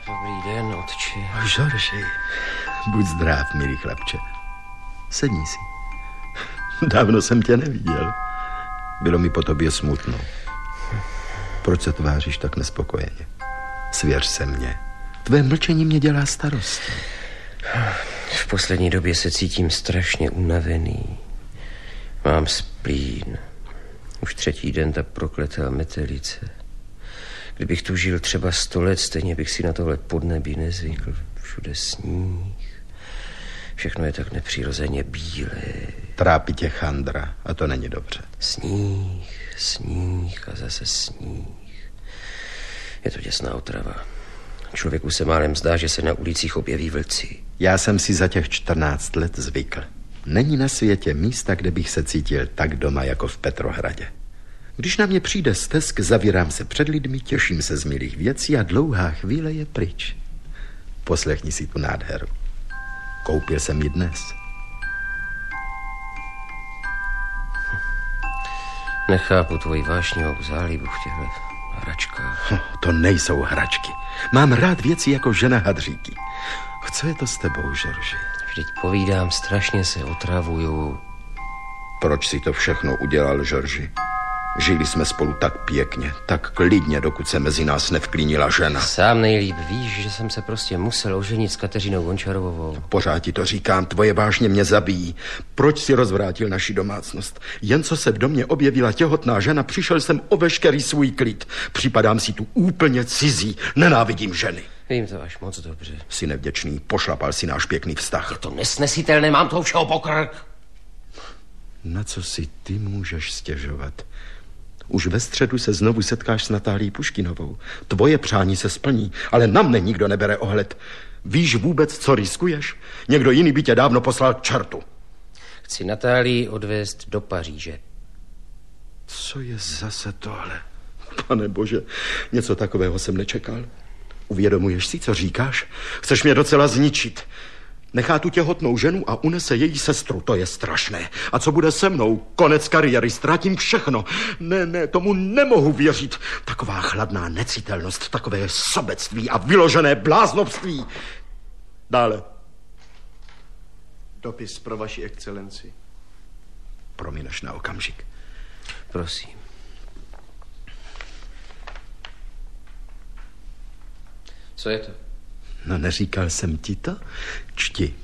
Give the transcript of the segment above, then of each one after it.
Dobrý den, otče. Žorži, buď zdrav, milý chlapče. Sedni si. Dávno jsem tě neviděl. Bylo mi po tobě smutno. Proč se tváříš tak nespokojeně? Svěř se mně. Tvé mlčení mě dělá starosti. V poslední době se cítím strašně unavený. Mám splín. Už 3. den ta prokletá metelice. Kdybych tu žil třeba 100 let, stejně bych si na tohle podnebí nezvykl. Všude sníh. Všechno je tak nepřirozeně bílé. Trápí tě chandra a to není dobře. Sníh a zase sníh. Je to děsná otrava. Člověku se málem zdá, že se na ulicích objeví vlci. Já jsem si za těch 14 let zvykl. Není na světě místa, kde bych se cítil tak doma jako v Petrohradě. Když na mě přijde stesk, zavírám se před lidmi, těším se z milých věcí a dlouhá chvíle je pryč. Poslechni si tu nádheru. Koupil jsem ji dnes. Nechápu tvoji vášnivou zálibu v těchto hračkách. To nejsou hračky. Mám rád věci jako žena hadříky. Co je to s tebou, Žorži? Vždyť povídám, strašně se otravuju. Proč si to všechno udělal, Žorži? Žili jsme spolu tak pěkně, tak klidně, dokud se mezi nás nevklínila žena. Sám nejlíp víš, že jsem se prostě musel oženit s Kateřinou Vončarovou. Pořád ti to říkám, tvoje vášně mě zabíjí. Proč si rozvrátil naši domácnost? Jen co se v domě objevila těhotná žena, přišel jsem o veškerý svůj klid. Připadám si tu úplně cizí, nenávidím ženy. Vím to až moc dobře. Jsi nevděčný, pošlapal si náš pěkný vztah. Je to nesnesitelné, mám toho všeho pokrk. Na co si ty můžeš stěžovat? Už ve středu se znovu setkáš s Natálí Puškinovou. Tvoje přání se splní, ale na mne nikdo nebere ohled. Víš vůbec, co riskuješ? Někdo jiný by tě dávno poslal k čertu. Chci Natálii odvést do Paříže. Co je zase tohle? Pane bože, něco takového jsem nečekal. Uvědomuješ si, co říkáš? Chceš mě docela zničit. Nechá tu těhotnou ženu a unese její sestru, to je strašné. A co bude se mnou? Konec kariéry, ztratím všechno. Ne, tomu nemohu věřit. Taková chladná necitelnost, takové sobectví a vyložené bláznovství. Dále. Dopis pro vaši excelenci. Promineš na okamžik. Prosím. Co je to? No, neříkal jsem ti to? Čti.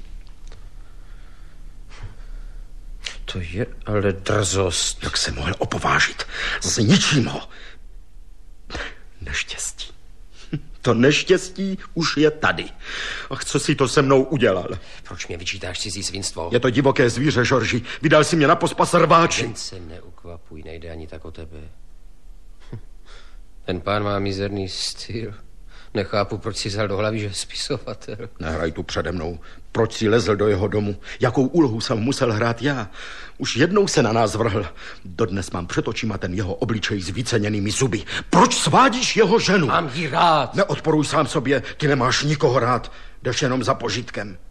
To je ale drzost. Jak se mohl opovážit? Zničím ho. Neštěstí. To neštěstí už je tady. Ach, co si to se mnou udělal? Proč mě vyčítáš cizí svinstvo? Je to divoké zvíře, Žorži. Vydal si mě na pospas rváči. Jen se neukvapuj, nejde ani tak o tebe. Ten pán má mizerný styl. Nechápu, proč si vzal do hlavy, že je spisovatel. Nehraj tu přede mnou. Proč si lezl do jeho domu? Jakou úlohu jsem musel hrát já? Už jednou se na nás vrhl. Dodnes mám před očima ten jeho obličej s vyceněnými zuby. Proč svádíš jeho ženu? Mám ji rád. Neodporuj sám sobě, ty nemáš nikoho rád. Jdeš jenom za požitkem.